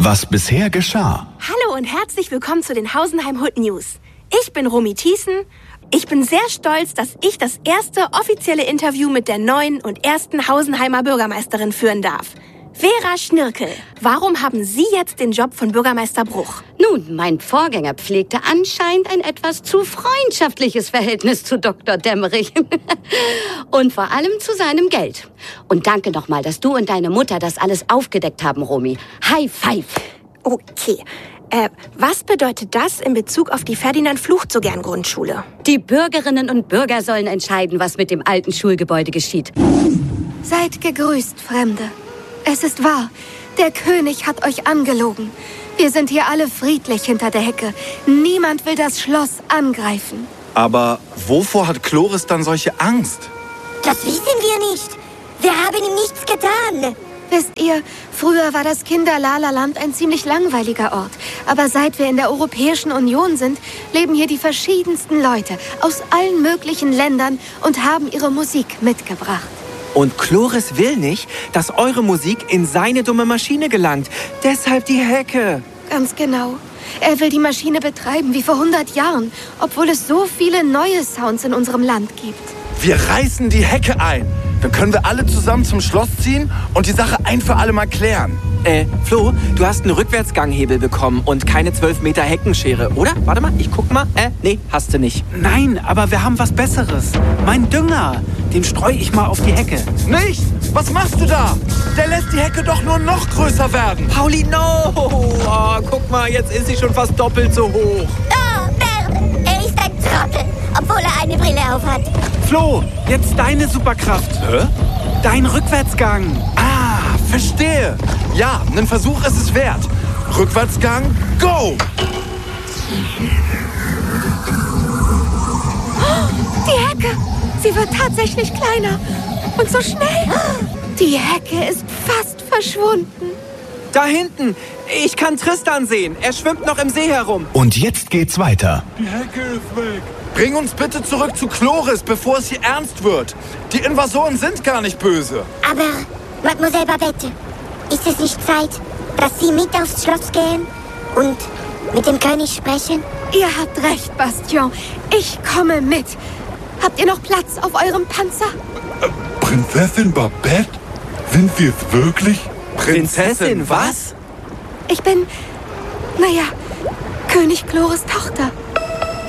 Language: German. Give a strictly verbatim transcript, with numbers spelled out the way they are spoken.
Was bisher geschah. Hallo und herzlich willkommen zu den Hausenheim Hood News. Ich bin Romy Thiessen. Ich bin sehr stolz, dass ich das erste offizielle Interview mit der neuen und ersten Hausenheimer Bürgermeisterin führen darf. Vera Schnirkel, warum haben Sie jetzt den Job von Bürgermeister Bruch? Nun, mein Vorgänger pflegte anscheinend ein etwas zu freundschaftliches Verhältnis zu Doktor Dämmerich. Und vor allem zu seinem Geld. Und danke nochmal, dass du und deine Mutter das alles aufgedeckt haben, Romy. High five. Okay. Äh, was bedeutet das in Bezug auf die Ferdinand-Fluch-so-gern-Grundschule? Die Bürgerinnen und Bürger sollen entscheiden, was mit dem alten Schulgebäude geschieht. Seid gegrüßt, Fremde. Es ist wahr, der König hat euch angelogen. Wir sind hier alle friedlich hinter der Hecke. Niemand will das Schloss angreifen. Aber wovor hat Chloris dann solche Angst? Das wissen wir nicht. Wir haben ihm nichts getan. Wisst ihr, früher war das Kinder-Lala-Land ein ziemlich langweiliger Ort. Aber seit wir in der Europäischen Union sind, leben hier die verschiedensten Leute aus allen möglichen Ländern und haben ihre Musik mitgebracht. Und Chloris will nicht, dass eure Musik in seine dumme Maschine gelangt. Deshalb die Hecke. Ganz genau. Er will die Maschine betreiben wie vor hundert Jahren, obwohl es so viele neue Sounds in unserem Land gibt. Wir reißen die Hecke ein. Dann können wir alle zusammen zum Schloss ziehen und die Sache ein für alle Mal klären. Äh, Flo, du hast einen Rückwärtsganghebel bekommen und keine zwölf Meter Heckenschere, oder? Warte mal, ich guck mal. Äh, nee, hast du nicht. Nein, aber wir haben was Besseres. Mein Dünger, den streu ich mal auf die Hecke. Nicht? Was machst du da? Der lässt die Hecke doch nur noch größer werden. Pauli, no! Oh, guck mal, jetzt ist sie schon fast doppelt so hoch. Oh, Bernd, er ist ein Trottel, obwohl er eine Brille aufhat. Flo, jetzt deine Superkraft. Hä? Dein Rückwärtsgang. Ah, verstehe. Ja, einen Versuch ist es wert. Rückwärtsgang, go! Die Hecke! Sie wird tatsächlich kleiner. Und so schnell. Die Hecke ist fast verschwunden. Da hinten. Ich kann Tristan sehen. Er schwimmt noch im See herum. Und jetzt geht's weiter. Die Hecke ist weg. Bring uns bitte zurück zu Chloris, bevor es hier ernst wird. Die Invasoren sind gar nicht böse. Aber, Mademoiselle Babette, ist es nicht Zeit, dass Sie mit aufs Schloss gehen und mit dem König sprechen? Ihr habt recht, Bastion. Ich komme mit. Habt ihr noch Platz auf eurem Panzer? Äh, Prinzessin Babette? Sind Sie es wirklich? Prinzessin, was? Ich bin, naja, König Chloris' Tochter.